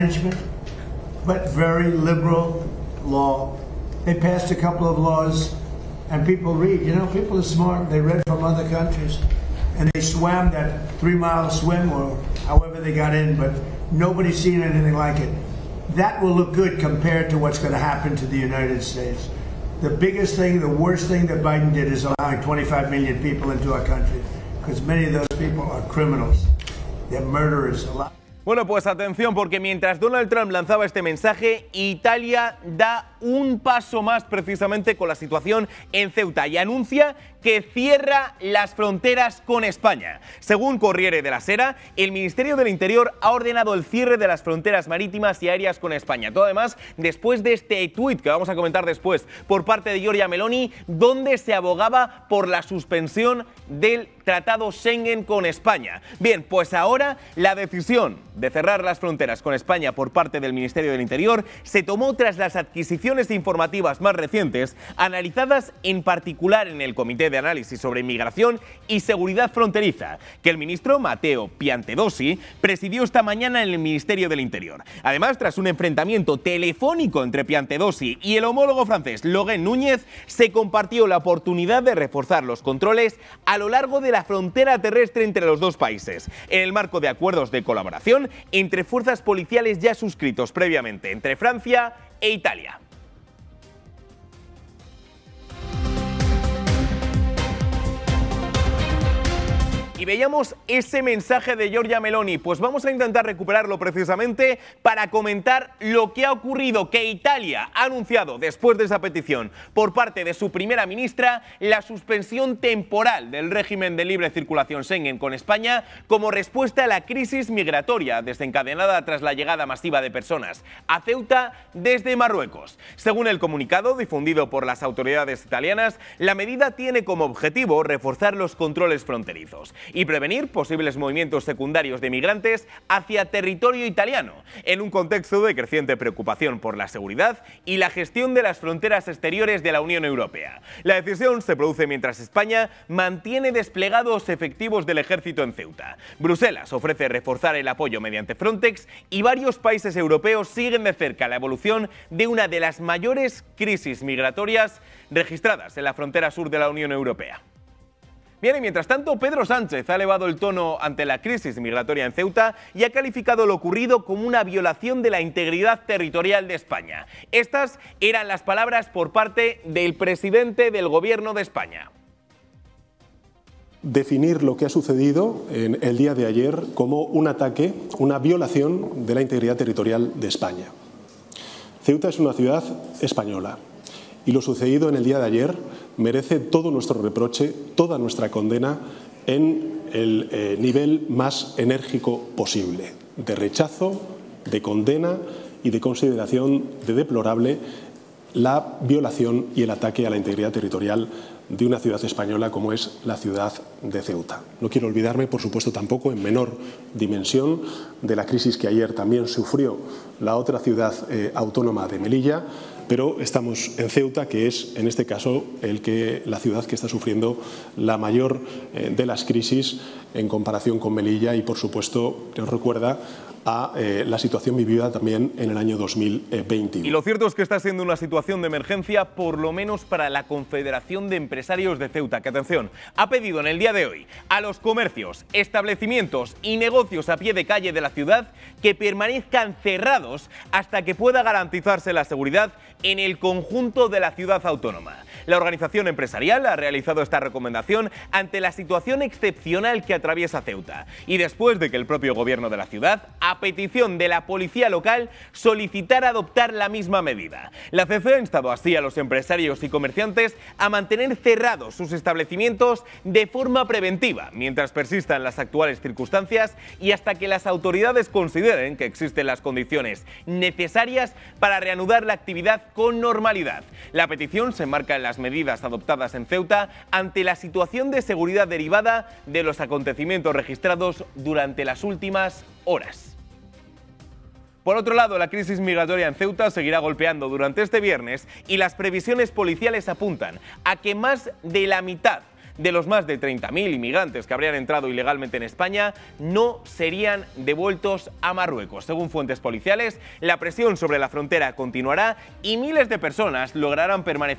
management, but very liberal law. They passed a couple of laws, and people read. You know, people are smart. They read from other countries, and they swam that 3-mile swim or however they got in, but nobody's seen anything like it. That will look good compared to what's going to happen to the United States. The biggest thing, the worst thing that Biden did is allowing 25 million people into our country, because many of those people are criminals. They're murderers. Bueno, pues atención, porque mientras Donald Trump lanzaba este mensaje, Italia da un paso más precisamente con la situación en Ceuta y anuncia que cierra las fronteras con España. Según Corriere della Sera, el Ministerio del Interior ha ordenado el cierre de las fronteras marítimas y aéreas con España. Todo además después de este tuit que vamos a comentar después por parte de Giorgia Meloni, donde se abogaba por la suspensión del Tratado Schengen con España. Bien, pues ahora la decisión de cerrar las fronteras con España por parte del Ministerio del Interior se tomó tras las adquisiciones informativas más recientes, analizadas en particular en el Comité de Análisis sobre Inmigración y Seguridad Fronteriza, que el ministro Matteo Piantedosi presidió esta mañana en el Ministerio del Interior. Además, tras un enfrentamiento telefónico entre Piantedosi y el homólogo francés Laurent Núñez, se compartió la oportunidad de reforzar los controles a lo largo de la frontera terrestre entre los dos países, en el marco de acuerdos de colaboración entre fuerzas policiales ya suscritos previamente entre Francia e Italia. Y veíamos ese mensaje de Giorgia Meloni, pues vamos a intentar recuperarlo precisamente para comentar lo que ha ocurrido, que Italia ha anunciado después de esa petición por parte de su primera ministra la suspensión temporal del régimen de libre circulación Schengen con España como respuesta a la crisis migratoria desencadenada tras la llegada masiva de personas a Ceuta desde Marruecos. Según el comunicado difundido por las autoridades italianas, la medida tiene como objetivo reforzar los controles fronterizos y prevenir posibles movimientos secundarios de migrantes hacia territorio italiano, en un contexto de creciente preocupación por la seguridad y la gestión de las fronteras exteriores de la Unión Europea. La decisión se produce mientras España mantiene desplegados efectivos del ejército en Ceuta. Bruselas ofrece reforzar el apoyo mediante Frontex y varios países europeos siguen de cerca la evolución de una de las mayores crisis migratorias registradas en la frontera sur de la Unión Europea. Bien, y mientras tanto, Pedro Sánchez ha elevado el tono ante la crisis migratoria en Ceuta y ha calificado lo ocurrido como una violación de la integridad territorial de España. Estas eran las palabras por parte del presidente del Gobierno de España. Definir lo que ha sucedido en el día de ayer como un ataque, una violación de la integridad territorial de España. Ceuta es una ciudad española. Y lo sucedido en el día de ayer merece todo nuestro reproche, toda nuestra condena en el nivel más enérgico posible, de rechazo, de condena y de consideración de deplorable la violación y el ataque a la integridad territorial de una ciudad española como es la ciudad de Ceuta. No quiero olvidarme, por supuesto, tampoco en menor dimensión de la crisis que ayer también sufrió la otra ciudad autónoma de Melilla, pero estamos en Ceuta, que es en este caso la ciudad que está sufriendo la mayor de las crisis en comparación con Melilla y, por supuesto, nos recuerda a la situación vivida también en el año 2021. Y lo cierto es que está siendo una situación de emergencia, por lo menos para la Confederación de Empresarios de Ceuta, que, atención, ha pedido en el día de hoy a los comercios, establecimientos y negocios a pie de calle de la ciudad que permanezcan cerrados hasta que pueda garantizarse la seguridad en el conjunto de la ciudad autónoma. La organización empresarial ha realizado esta recomendación ante la situación excepcional que atraviesa Ceuta y después de que el propio gobierno de la ciudad, a petición de la policía local, solicitara adoptar la misma medida. La CC ha instado así a los empresarios y comerciantes a mantener cerrados sus establecimientos de forma preventiva mientras persistan las actuales circunstancias y hasta que las autoridades consideren que existen las condiciones necesarias para reanudar la actividad con normalidad. La petición se enmarca en las medidas adoptadas en Ceuta ante la situación de seguridad derivada de los acontecimientos registrados durante las últimas horas. Por otro lado, la crisis migratoria en Ceuta seguirá golpeando durante este viernes y las previsiones policiales apuntan a que más de la mitad de los más de 30.000 inmigrantes que habrían entrado ilegalmente en España no serían devueltos a Marruecos. Según fuentes policiales, la presión sobre la frontera continuará y miles de personas lograrán permanecer